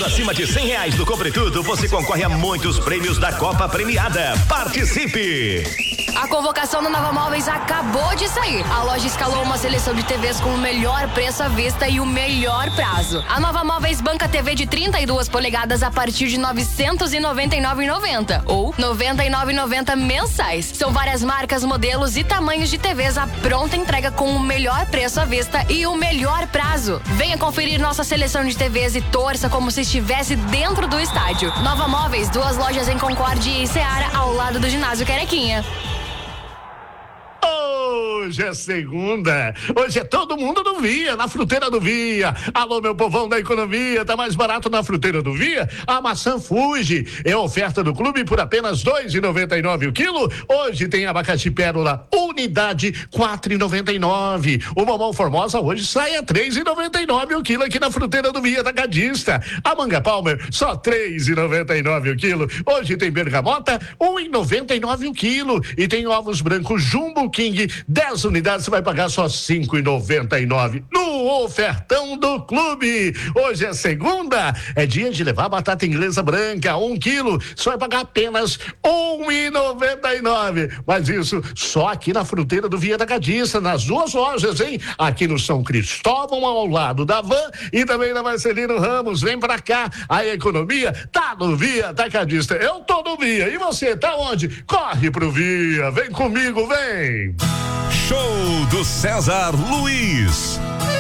acima de R$100 do Compre Tudo, você concorre a muitos prêmios da Copa Premiada. Participe! A convocação da Nova Móveis acabou de sair. A loja escalou uma seleção de TVs com o melhor preço à vista e o melhor prazo. A Nova Móveis banca TV de 32 polegadas a partir de R$ 999,90 ou R$ 99,90 mensais. São várias marcas, modelos e tamanhos de TVs à pronta entrega com o melhor preço à vista e o melhor prazo. Venha conferir nossa seleção de TVs e torça como se estivesse dentro do estádio. Nova Móveis, 2 lojas em Concórdia e Seara, ao lado do ginásio Querequinha. Hoje é segunda, hoje é todo mundo do Via, na Fruteira do Via. Alô, meu povão da economia, tá mais barato na Fruteira do Via? A maçã Fuji é oferta do clube por apenas R$ 2,99 o quilo. Hoje tem abacaxi pérola, unidade R$ 4,99. O mamão Formosa hoje sai a R$ 3,99 o quilo aqui na Fruteira do Via Atacadista. A manga Palmer, só R$ 3,99 o quilo. Hoje tem bergamota, R$ 1,99 o quilo. E tem ovos brancos Jumbo King, 10 unidades, você vai pagar só R$ 5,99 no ofertão do clube. Hoje é segunda, é dia de levar batata inglesa branca, 1 quilo, só vai pagar apenas R$ 1,99. Mas isso só aqui na Fruteira do Via Atacadista, nas 2 lojas, hein? Aqui no São Cristóvão, ao lado da Van, e também na Marcelino Ramos. Vem pra cá, a economia tá no Via Atacadista. Eu tô no Via, e você tá onde? Corre pro Via, vem comigo, vem! Show do César Luiz.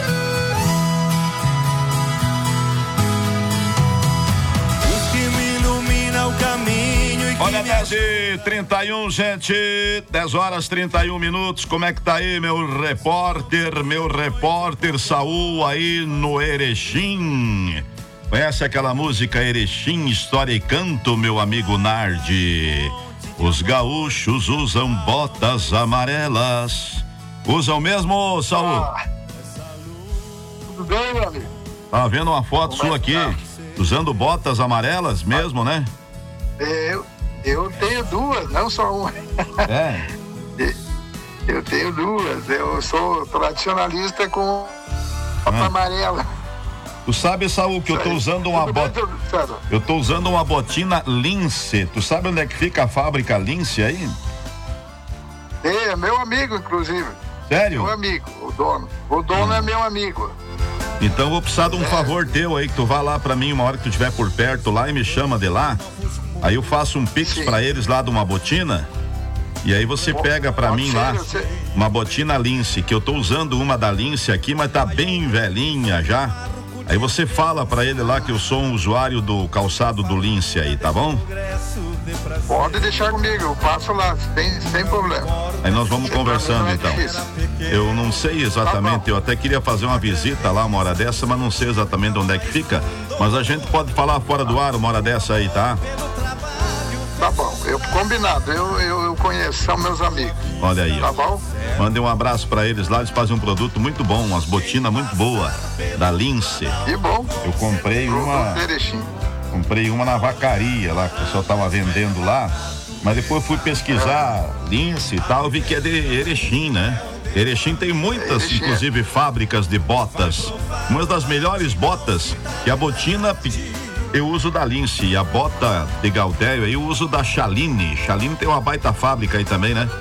O que me ilumina o caminho e que Olha, 10h31, gente, 10h31. Como é que tá aí, meu repórter Saul, aí no Erechim? Conhece aquela música Erechim, História e Canto, meu amigo Nardi? Os gaúchos usam botas amarelas. Usam mesmo, Saul? Tudo bem, meu amigo? Tá vendo uma foto sua aqui, usando botas amarelas mesmo, né? Eu tenho 2, não só uma. É. Eu tenho 2. Eu sou tradicionalista com bota amarela. Tu sabe, Saul, que eu tô usando uma bota. Eu tô usando uma botina Lince. Tu sabe onde é que fica a fábrica Lince aí? É meu amigo, inclusive. Sério? Meu amigo, o dono. O dono é meu amigo. Então eu vou precisar de um favor teu aí, que tu vá lá pra mim uma hora que tu estiver por perto lá e me chama de lá. Aí eu faço um pix pra eles lá de uma botina. E aí você pega pra mim lá uma botina Lince, que eu tô usando uma da Lince aqui, mas tá bem velhinha já. Aí você fala pra ele lá que eu sou um usuário do calçado do Lince aí, tá bom? Pode deixar comigo, eu passo lá, sem problema. Aí nós vamos conversando então. Eu não sei exatamente, eu até queria fazer uma visita lá uma hora dessa, mas não sei exatamente onde é que fica. Mas a gente pode falar fora do ar uma hora dessa aí, tá? Tá bom, combinado, eu conheço, são meus amigos. Olha aí, tá bom? Mandei um abraço pra eles lá, eles fazem um produto muito bom, umas botinas muito boas, da Lince. Que bom. Eu comprei uma na vacaria lá, que o pessoal tava vendendo lá, mas depois eu fui pesquisar Lince e tal, vi que é de Erechim, né? Erechim tem muitas, inclusive, fábricas de botas. Uma das melhores botas, que a botina eu uso da Lince, e a bota de Gaudério aí eu uso da Chaline. Chaline tem uma baita fábrica aí também, né?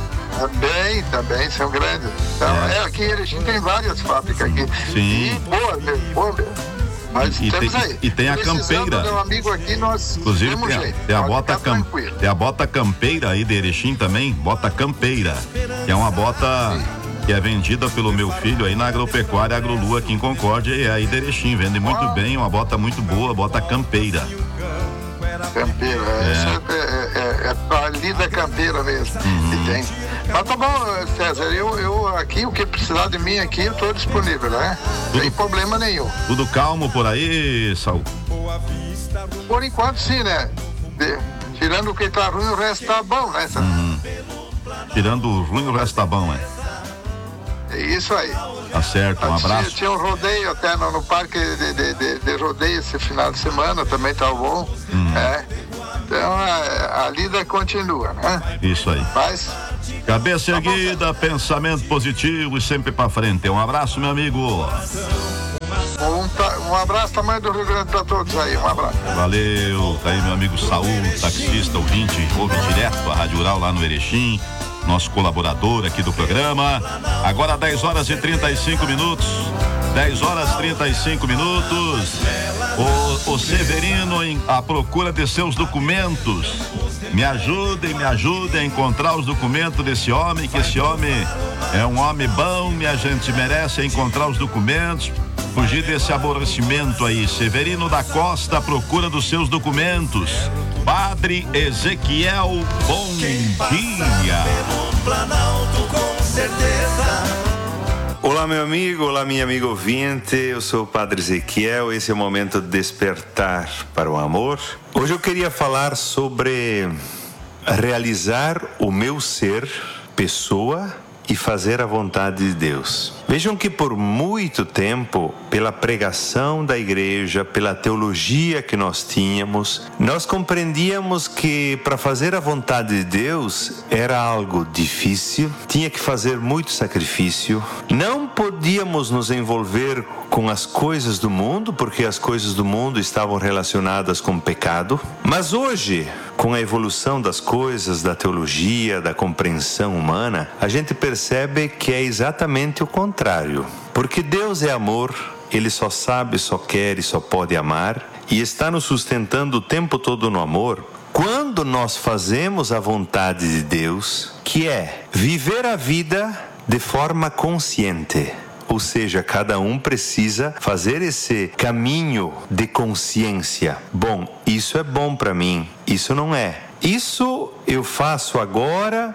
Também, são grandes. Então, aqui em Erechim tem várias fábricas aqui. Sim. E boa mesmo. Mas temos aí. E tem a campeira. Meu amigo aqui, nós inclusive tem a bota campeira aí de Erechim também, bota campeira, que é uma bota que é vendida pelo meu filho aí na Agropecuária Agrolua aqui em Concórdia, e aí de Erechim, vende muito bem, uma bota muito boa, bota campeira. Campeira, é ali da campeira mesmo. Que tem. Mas tá bom, César, eu aqui, o que precisar de mim aqui, eu tô disponível, né? Sem problema nenhum. Tudo calmo por aí, Saul? Por enquanto sim, né? Tirando o que tá ruim, o resto tá bom, né? Tirando o ruim, o resto tá bom, É isso aí. Tá certo, um abraço. Tinha um rodeio até no parque de rodeio esse final de semana, também tá bom. Então a lida continua, né? Isso aí. Mas cabeça erguida, pensamento positivo e sempre pra frente. Um abraço, meu amigo. Um abraço, tamanho do Rio Grande para todos aí. Um abraço. Valeu. Tá aí meu amigo Saul, taxista, ouvinte, ouve direto a Rádio Rural lá no Erechim. Nosso colaborador aqui do programa. Agora 10 horas e 35 minutos. 10 horas e 35 minutos. O Severino à procura de seus documentos. Me ajudem a encontrar os documentos desse homem, que esse homem é um homem bom, minha gente, merece encontrar os documentos, fugir desse aborrecimento aí. Severino da Costa à procura dos seus documentos. Padre Ezequiel, bom dia. Olá, meu amigo, olá, minha amiga ouvinte, eu sou o Padre Ezequiel, esse é o momento de despertar para o amor. Hoje eu queria falar sobre realizar o meu ser, pessoa, e fazer a vontade de Deus. Vejam que por muito tempo, pela pregação da igreja, pela teologia que nós tínhamos, nós compreendíamos que para fazer a vontade de Deus era algo difícil, tinha que fazer muito sacrifício, não podíamos nos envolver com as coisas do mundo, porque as coisas do mundo estavam relacionadas com pecado. Mas hoje, com a evolução das coisas, da teologia, da compreensão humana, a gente percebe que é exatamente o contrário. Porque Deus é amor, Ele só sabe, só quer e só pode amar, e está nos sustentando o tempo todo no amor. Quando nós fazemos a vontade de Deus, que é viver a vida de forma consciente, ou seja, cada um precisa fazer esse caminho de consciência. Bom, isso é bom para mim, isso não é. Isso eu faço agora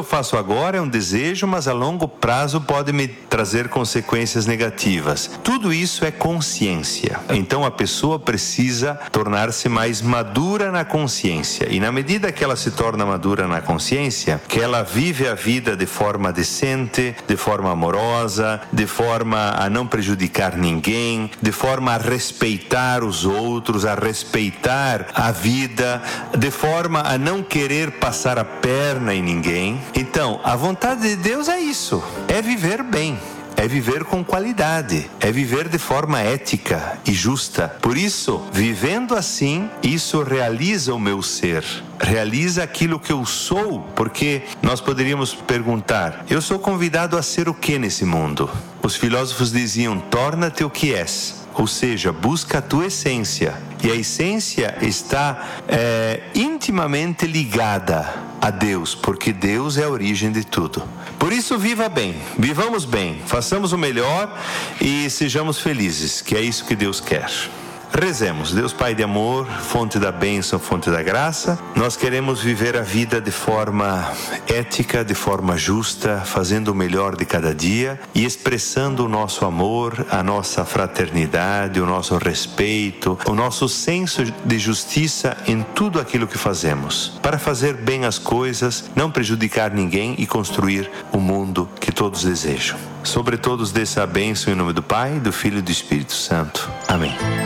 é um desejo, mas a longo prazo pode me trazer consequências negativas. Tudo isso é consciência. Então a pessoa precisa tornar-se mais madura na consciência. E na medida que ela se torna madura na consciência, que ela vive a vida de forma decente, de forma amorosa, de forma a não prejudicar ninguém, de forma a respeitar os outros, a respeitar a vida, de forma a não querer passar a perna em ninguém. Então, a vontade de Deus é isso, é viver bem, é viver com qualidade, é viver de forma ética e justa. Por isso, vivendo assim, isso realiza o meu ser, realiza aquilo que eu sou, porque nós poderíamos perguntar, eu sou convidado a ser o que nesse mundo? Os filósofos diziam, torna-te o que és. Ou seja, busca a tua essência. E a essência está intimamente ligada a Deus, porque Deus é a origem de tudo. Por isso, viva bem, vivamos bem, façamos o melhor e sejamos felizes, que é isso que Deus quer. Rezemos. Deus Pai de amor, fonte da bênção, fonte da graça, nós queremos viver a vida de forma ética, de forma justa, fazendo o melhor de cada dia e expressando o nosso amor, a nossa fraternidade, o nosso respeito, o nosso senso de justiça em tudo aquilo que fazemos, para fazer bem as coisas, não prejudicar ninguém e construir o mundo que todos desejam. Sobre todos, dê essa bênção em nome do Pai, do Filho e do Espírito Santo. Amém.